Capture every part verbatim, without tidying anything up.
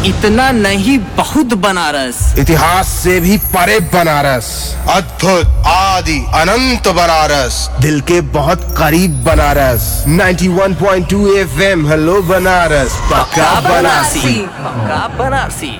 इतना नहीं बहुत बनारस, इतिहास से भी परे बनारस, अद्भुत आदि अनंत बनारस, दिल के बहुत करीब बनारस। इक्यानवे पॉइंट दो एफएम हेलो बनारस, पक्का बनारसी, पक्का बनारसी।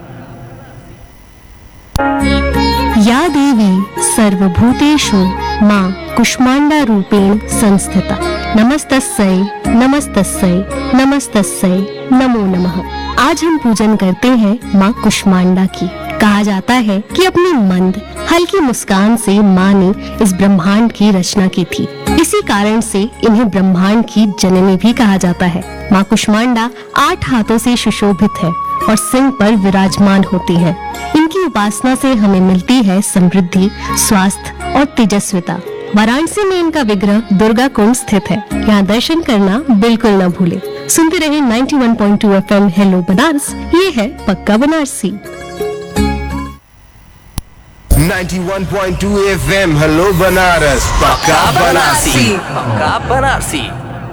या देवी सर्वभूतेषु मां कुष्मांडा रूपेण संस्थिता, नमस्तस्यै नमस्तस्यै नमस्तस्यै नमो नमः। आज हम पूजन करते हैं मां कुष्मांडा की। कहा जाता है कि अपनी मंद हल्की मुस्कान से मां ने इस ब्रह्मांड की रचना की थी। इसी कारण से इन्हें ब्रह्मांड की जननी भी कहा जाता है। मां कुष्मांडा आठ हाथों से सुशोभित है और सिंह पर विराजमान होती है। इनकी उपासना से हमें मिलती है समृद्धि, स्वास्थ्य और तेजस्विता। वाराणसी में इनका विग्रह दुर्गा कुंड स्थित है। यहाँ दर्शन करना बिल्कुल न भूले। सुनते रहे इक्यानवे पॉइंट दो एफएम हेलो बनारस, ये है पक्का बनारसी। इक्यानवे पॉइंट दो एफएम हेलो बनारस, पक्का बनारसी, पक्का बनारसी।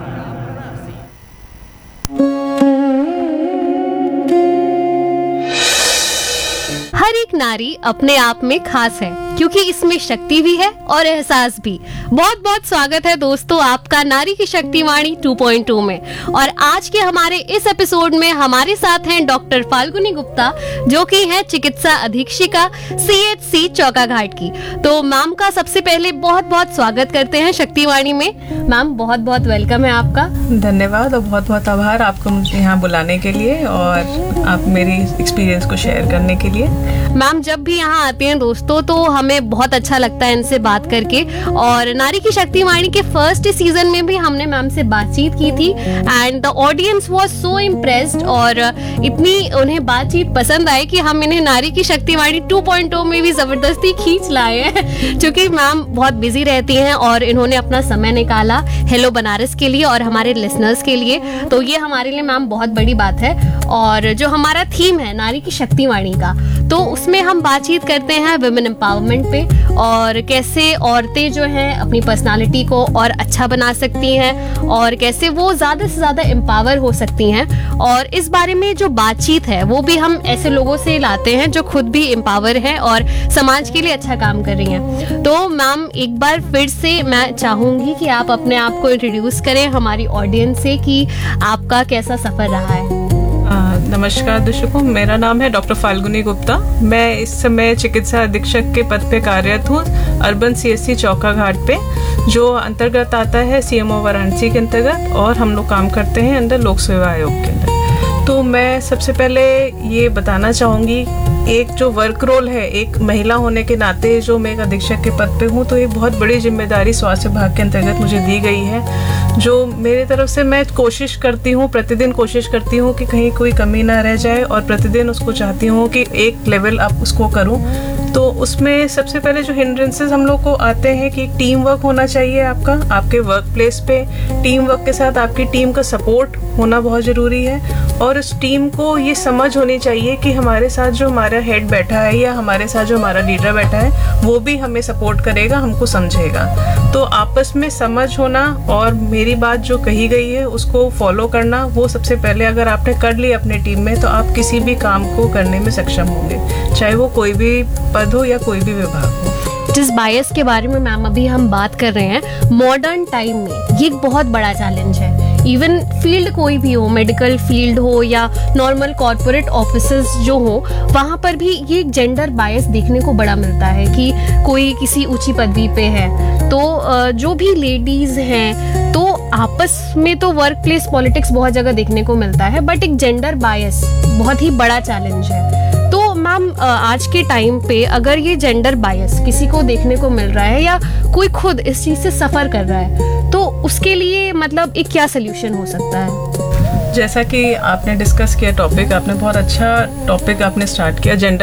हर एक नारी अपने आप में खास है, क्योंकि इसमें शक्ति भी है और एहसास भी। बहुत बहुत स्वागत है दोस्तों आपका नारी की शक्तिवाणी टू पॉइंट टू में। और आज के हमारे इस एपिसोड में हमारे साथ हैं डॉक्टर फाल्गुनी गुप्ता, जो कि है चिकित्सा अधीक्षिका सीएचसी चौका घाट की। तो मैम का सबसे पहले बहुत बहुत स्वागत करते हैं शक्तिवाणी में। मैम बहुत बहुत वेलकम है आपका। धन्यवाद और बहुत बहुत आभार आपको मुझे यहाँ बुलाने के लिए और आप मेरी एक्सपीरियंस को शेयर करने के लिए। मैम जब भी यहाँ आते हैं दोस्तों तो हमें बहुत अच्छा लगता है इनसे बात करके। और नारी की शक्तिवाणी के फर्स्ट सीजन में भी हमने मैम से बातचीत की थी and the audience was so impressed और इतनी उन्हें बातचीत पसंद आई कि हम इन्हें नारी की शक्तिवाणी टू पॉइंट ओ में भी जबरदस्ती खींच लाए हैं। क्योंकि मैम बहुत बिजी रहती हैं और इन्होंने अपना समय निकाला हेलो बनारस के लिए और हमारे लिसनर्स के लिए। तो ये हमारे लिए मैम बहुत बड़ी बात है। और जो हमारा थीम है नारी की शक्तिवाणी का, तो उसमें हम बातचीत करते हैं विमेन एम्पावरमेंट पे और कैसे औरतें जो हैं अपनी पर्सनालिटी को और अच्छा बना सकती हैं और कैसे वो ज़्यादा से ज़्यादा एम्पावर हो सकती हैं। और इस बारे में जो बातचीत है वो भी हम ऐसे लोगों से लाते हैं जो खुद भी एम्पावर हैं और समाज के लिए अच्छा काम कर रही हैं। तो मैम एक बार फिर से मैं चाहूँगी कि आप अपने आप को इंट्रोड्यूस करें हमारी ऑडियंस से कि आपका कैसा सफ़र रहा है। नमस्कार दर्शकों, मेरा नाम है डॉक्टर फाल्गुनी गुप्ता। मैं इस समय चिकित्सा अधीक्षक के पद पे कार्यरत हूँ अर्बन सीएचसी चौका घाट पे, जो अंतर्गत आता है सीएमओ वाराणसी के अंतर्गत, और हम लोग काम करते हैं अंदर लोक सेवा आयोग के अंदर। तो मैं सबसे पहले ये बताना चाहूँगी, एक जो वर्क रोल है एक महिला होने के नाते जो मैं एक अधीक्षक के पद पे हूँ, तो एक बहुत बड़ी जिम्मेदारी स्वास्थ्य विभाग के अंतर्गत मुझे दी गई है, जो मेरे तरफ से मैं कोशिश करती हूँ, प्रतिदिन कोशिश करती हूँ कि कहीं कोई कमी ना रह जाए और प्रतिदिन उसको चाहती हूँ कि एक लेवल अप उसको करूँ। तो उसमें सबसे पहले जो हिंड्रेंसेस हम लोग को आते हैं कि टीम वर्क होना चाहिए आपका, आपके वर्क प्लेस पे टीम वर्क के साथ आपकी टीम का सपोर्ट होना बहुत ज़रूरी है। और उस टीम को ये समझ होनी चाहिए कि हमारे साथ जो हमारा हेड बैठा है या हमारे साथ जो हमारा लीडर बैठा है वो भी हमें सपोर्ट करेगा, हमको समझेगा। तो आपस में समझ होना और मेरी बात जो कही गई है उसको फॉलो करना, वो सबसे पहले अगर आपने कर ली अपनी टीम में तो आप किसी भी काम को करने में सक्षम होंगे, चाहे वो कोई भी पद हो या कोई भी विभाग हो। जिस बायस के बारे में मैम अभी हम बात कर रहे हैं, मॉडर्न टाइम में ये एक बहुत बड़ा चैलेंज है। इवन फील्ड कोई भी हो, मेडिकल फील्ड हो या नॉर्मल कॉर्पोरेट ऑफिसेज जो हो, वहाँ पर भी ये जेंडर बायस देखने को बड़ा मिलता है कि कोई किसी ऊंची पदवी पे है तो जो भी लेडीज हैं तो आपस में तो वर्क प्लेस पॉलिटिक्स बहुत जगह देखने को मिलता है, बट एक जेंडर बायस बहुत ही बड़ा चैलेंज है। तो मैम आज के टाइम पे अगर ये जेंडर बायस किसी को देखने को मिल रहा है या कोई खुद इस चीज़ से सफ़र कर रहा है, तो उसके लिए मतलब एक क्या सोल्यूशन हो सकता है? जैसा कि आपने डिस्कस किया टॉपिक, आपने बहुत अच्छा टॉपिक आपने स्टार्ट किया, जेंडर